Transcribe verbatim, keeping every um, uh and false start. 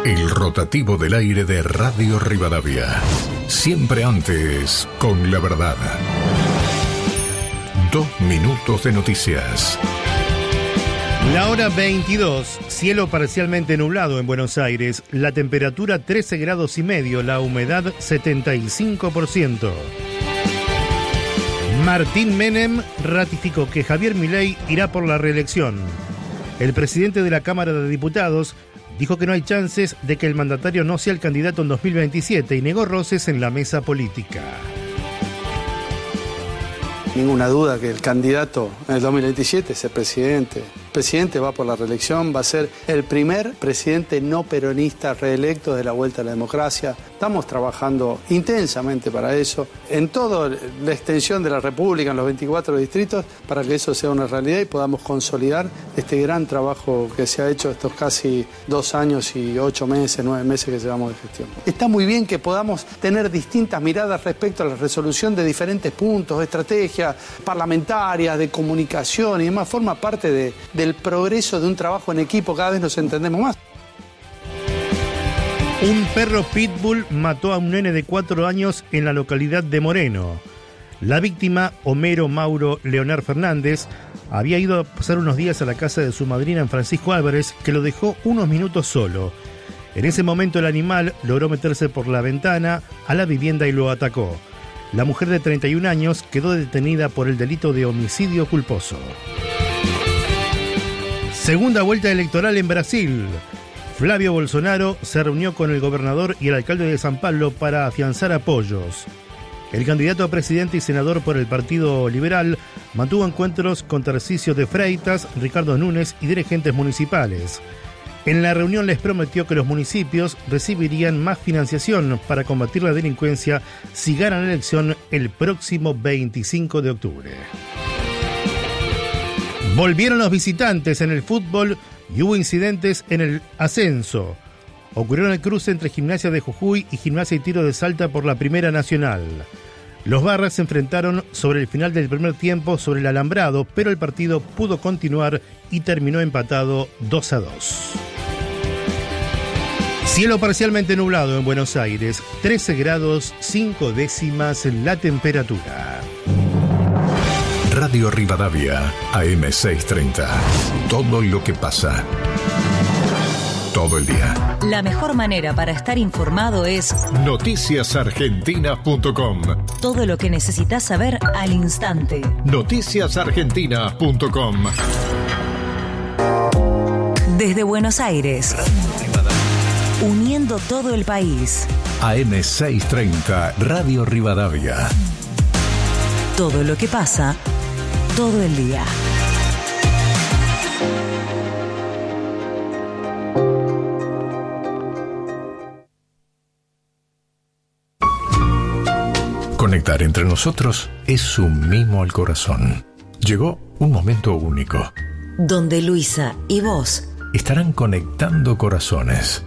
El rotativo del aire de Radio Rivadavia. Siempre antes, con la verdad. Dos minutos de noticias. La hora veintidós, cielo parcialmente nublado en Buenos Aires, la temperatura trece grados y medio, la humedad setenta y cinco por ciento. Martín Menem ratificó que Javier Milei irá por la reelección. El presidente de la Cámara de Diputados dijo que no hay chances de que el mandatario no sea el candidato en dos mil veintisiete y negó roces en la mesa política. Ninguna duda que el candidato en el dos mil veintisiete es el presidente. El presidente va por la reelección, va a ser el primer presidente no peronista reelecto de la vuelta a la democracia. Estamos trabajando intensamente para eso, en toda la extensión de la República, en los veinticuatro distritos, para que eso sea una realidad y podamos consolidar este gran trabajo que se ha hecho estos casi dos años y ocho meses, nueve meses que llevamos de gestión. Está muy bien que podamos tener distintas miradas respecto a la resolución de diferentes puntos, estrategias parlamentarias, de comunicación y demás. Forma parte de, del progreso de un trabajo en equipo, cada vez nos entendemos más. Un perro pitbull mató a un nene de cuatro años en la localidad de Moreno. La víctima, Homero Mauro Leonard Fernández, había ido a pasar unos días a la casa de su madrina en Francisco Álvarez, que lo dejó unos minutos solo. En ese momento el animal logró meterse por la ventana a la vivienda y lo atacó. La mujer de treinta y un años quedó detenida por el delito de homicidio culposo. Segunda vuelta electoral en Brasil. Flavio Bolsonaro se reunió con el gobernador y el alcalde de São Paulo para afianzar apoyos. El candidato a presidente y senador por el Partido Liberal mantuvo encuentros con Tarcísio de Freitas, Ricardo Núñez y dirigentes municipales. En la reunión les prometió que los municipios recibirían más financiación para combatir la delincuencia si ganan la elección el próximo veinticinco de octubre. Volvieron los visitantes en el fútbol y hubo incidentes en el ascenso. Ocurrió en el cruce entre Gimnasia de Jujuy y Gimnasia y Tiro de Salta por la Primera Nacional. Los Barras se enfrentaron sobre el final del primer tiempo sobre el alambrado, pero el partido pudo continuar y terminó empatado dos a dos. Cielo parcialmente nublado en Buenos Aires, trece grados cinco décimas la temperatura. Radio Rivadavia, A M seiscientos treinta. Todo lo que pasa. Todo el día. La mejor manera para estar informado es noticias argentinas punto com. Todo lo que necesitas saber al instante. noticias argentinas punto com. Desde Buenos Aires. Uniendo todo el país. A M seiscientos treinta, Radio Rivadavia. Todo lo que pasa, todo el día. Conectar entre nosotros es un mimo al corazón. Llegó un momento único. Donde Luisa y vos estarán conectando corazones.